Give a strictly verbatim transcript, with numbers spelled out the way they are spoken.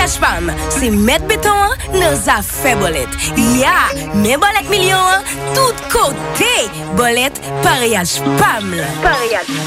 Pariage Femme, c'est mettre béton dans affaires bolette. Ya, mais bolette million, tout côté. Bolette, Pariage Femme. Pariage